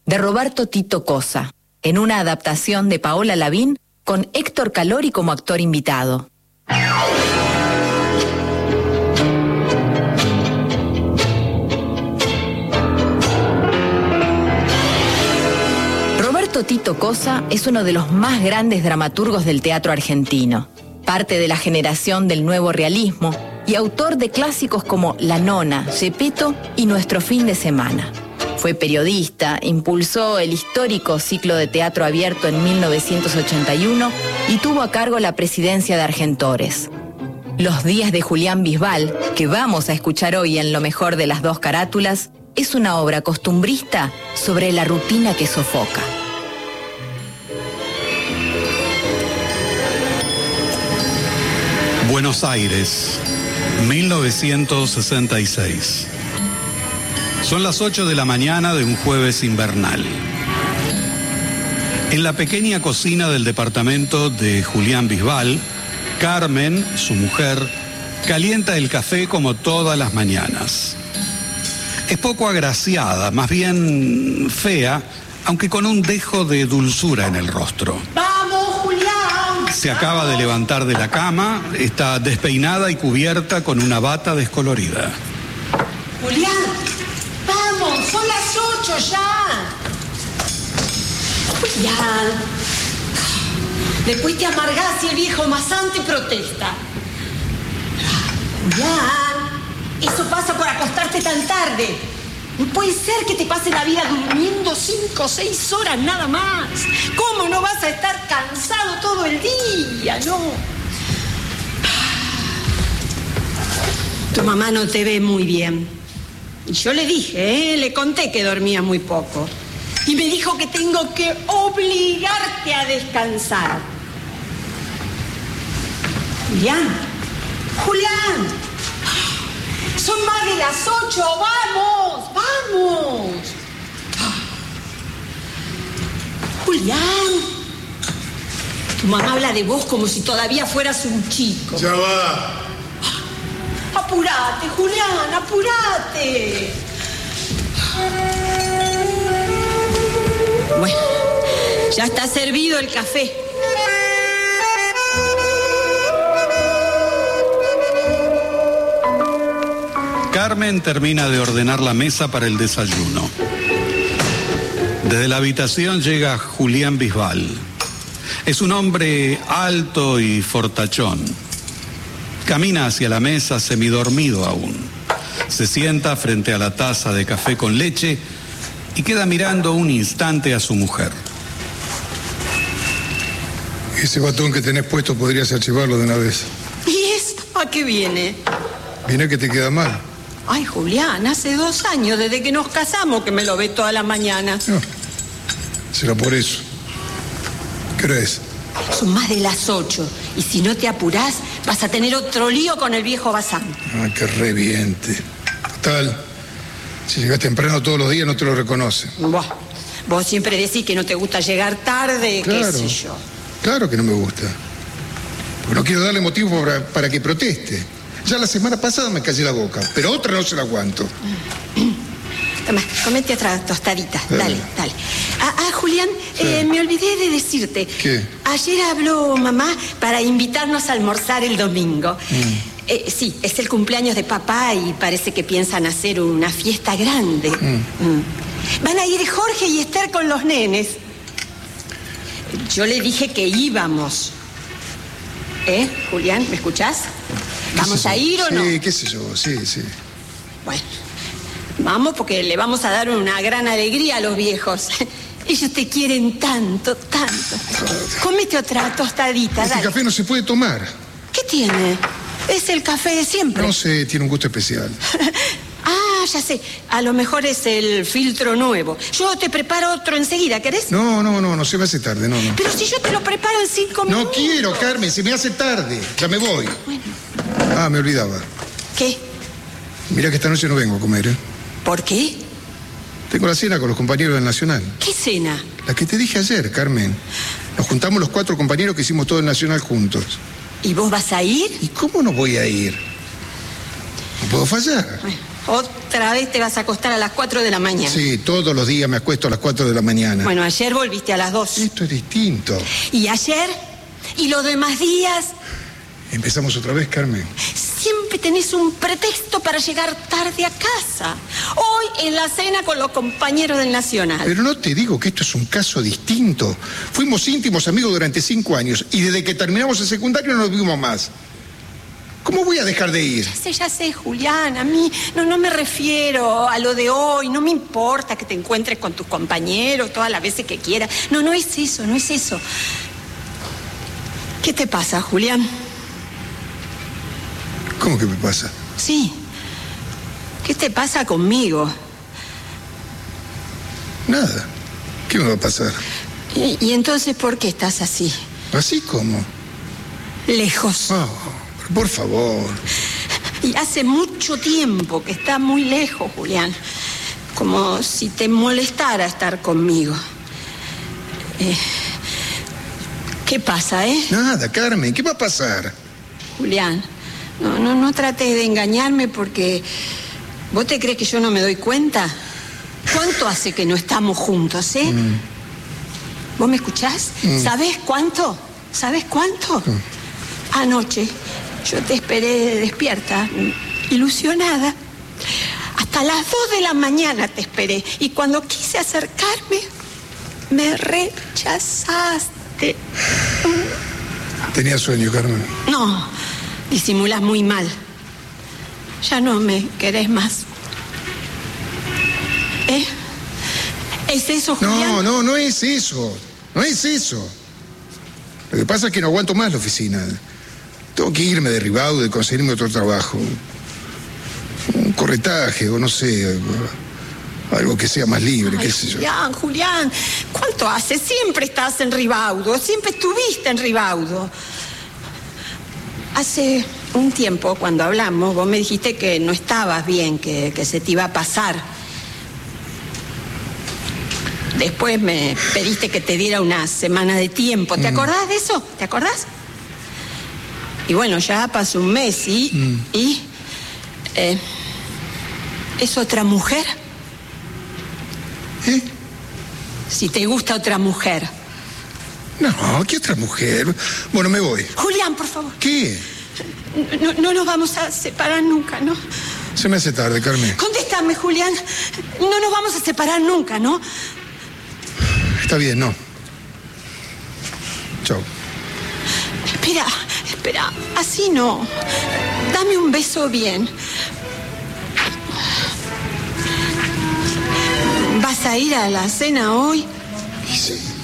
de Roberto Tito Cosa, en una adaptación de Paola Lavín con Héctor Calori como actor invitado. Roberto Tito Cosa es uno de los más grandes dramaturgos del teatro argentino, parte de la generación del nuevo realismo y autor de clásicos como La Nona, Gepetto y Nuestro fin de semana. Fue periodista, impulsó el histórico ciclo de teatro abierto en 1981 y tuvo a cargo la presidencia de Argentores. Los días de Julián Bisbal, que vamos a escuchar hoy en Lo mejor de las dos carátulas, es una obra costumbrista sobre la rutina que sofoca. Buenos Aires, 1966. Son las 8 de la mañana de un jueves invernal. En la pequeña cocina del departamento de Julián Bisbal, Carmen, su mujer, calienta el café como todas las mañanas. Es poco agraciada, más bien fea, aunque con un dejo de dulzura en el rostro. ¡Vamos, Julián! Se acaba de levantar de la cama, está despeinada y cubierta con una bata descolorida. Julián, vamos, son las 8 ya. Julián, después te amargás y el viejo masante protesta. Julián, eso pasa por acostarte tan tarde. No puede ser que te pase la vida durmiendo 5 o 6 horas nada más. ¿Cómo no vas a estar cansado todo el día? No. Tu mamá no te ve muy bien. Y yo le dije, le conté que dormía muy poco. Y me dijo que tengo que obligarte a descansar. Julián, Julián, son más de las 8, vamos, vamos. Julián, tu mamá habla de vos como si todavía fueras un chico. Ya va. Apurate, Julián, apurate. Bueno, ya está servido el café. Carmen termina de ordenar la mesa para el desayuno. Desde la habitación llega Julián Bisbal. Es un hombre alto y fortachón. Camina hacia la mesa semidormido aún. Se sienta frente a la taza de café con leche y queda mirando un instante a su mujer. Ese batón que tenés puesto podrías archivarlo de una vez. ¿Y eso a qué viene? Viene a que te queda mal. Ay, Julián, hace 2 años desde que nos casamos que me lo ves todas las mañanas. No, será por eso. ¿Qué hora es? Son más de las 8 y si no te apurás vas a tener otro lío con el viejo Bazán. Ay, que reviente. Total, si llegas temprano todos los días no te lo reconocen. Vos siempre decís que no te gusta llegar tarde, claro, qué sé yo. Claro que no me gusta. Porque no quiero darle motivo para que proteste. Ya la semana pasada me callé la boca, pero otra no se la aguanto. Toma, comete otra tostadita. Dale. Julián, sí. Me olvidé de decirte. ¿Qué? Ayer habló mamá para invitarnos a almorzar el domingo. Sí, es el cumpleaños de papá y parece que piensan hacer una fiesta grande. Van a ir Jorge y Esther con los nenes. Yo le dije que íbamos. Julián, ¿me escuchás? ¿Vamos a ir o no? Sí, qué sé yo, sí. Bueno, vamos porque le vamos a dar una gran alegría a los viejos. Ellos te quieren tanto. Comete otra tostadita, Este dale. café no se puede tomar. ¿Qué tiene? Es el café de siempre. No sé, tiene un gusto especial. Ya sé. A lo mejor es el filtro nuevo. Yo te preparo otro enseguida, ¿querés? No, se me hace tarde, no. Pero si yo te lo preparo en 5 minutos. No quiero, Carmen, se me hace tarde. Ya me voy. Bueno. Me olvidaba. ¿Qué? Mira que esta noche no vengo a comer, ¿eh? ¿Por qué? Tengo la cena con los compañeros del Nacional. ¿Qué cena? La que te dije ayer, Carmen. Nos juntamos los 4 compañeros que hicimos todo el Nacional juntos. ¿Y vos vas a ir? ¿Y cómo no voy a ir? No puedo fallar. Bueno, otra otra vez te vas a acostar a las 4 de la mañana. Sí, todos los días me acuesto a las 4 de la mañana. Bueno, ayer volviste a las 2. Esto es distinto. ¿Y ayer? ¿Y los demás días? ¿Empezamos otra vez, Carmen? Siempre tenés un pretexto para llegar tarde a casa. Hoy en la cena con los compañeros del Nacional. Pero no te digo que esto es un caso distinto. Fuimos íntimos amigos durante 5 años y desde que terminamos el secundario no nos vimos más. ¿Cómo voy a dejar de ir? Ya sé, Julián, a mí no me refiero a lo de hoy, no me importa que te encuentres con tus compañeros todas las veces que quieras. No es eso, no es eso. ¿Qué te pasa, Julián? ¿Cómo que me pasa? Sí. ¿Qué te pasa conmigo? Nada. ¿Qué me va a pasar? ¿Y entonces por qué estás así? ¿Así cómo? Lejos. Oh, por favor. Y hace mucho tiempo que está muy lejos, Julián. Como si te molestara estar conmigo. ¿Qué pasa, Nada, Carmen. ¿Qué va a pasar? Julián, no trates de engañarme porque... ¿Vos te crees que yo no me doy cuenta? ¿Cuánto hace que no estamos juntos, ¿Vos me escuchás? ¿Sabés cuánto? ¿Sabés cuánto? Anoche yo te esperé despierta, ilusionada. Hasta las 2 de la mañana te esperé. Y cuando quise acercarme, me rechazaste. Tenía sueño, Carmen. No, disimulás muy mal. Ya no me querés más. ¿Es eso, Julián? No es eso. No es eso. Lo que pasa es que no aguanto más la oficina. Tengo que irme de Ribaudo y conseguirme otro trabajo. Un corretaje o no sé, algo que sea más libre, qué sé yo. Julián, ¿cuánto hace? Siempre estás en Ribaudo, siempre estuviste en Ribaudo. Hace un tiempo, cuando hablamos, vos me dijiste que no estabas bien, que se te iba a pasar. Después me pediste que te diera una semana de tiempo. ¿Te acordás de eso? ¿Te acordás? Y bueno, ya pasó un mes y ¿es otra mujer? Si te gusta otra mujer. No, ¿qué otra mujer? Bueno, me voy. Julián, por favor. ¿Qué? No nos vamos a separar nunca, ¿no? Se me hace tarde, Carmen. Contéstame, Julián. No nos vamos a separar nunca, ¿no? Está bien, no. Chao. Espera, así no. Dame un beso bien. ¿Vas a ir a la cena hoy? Sí.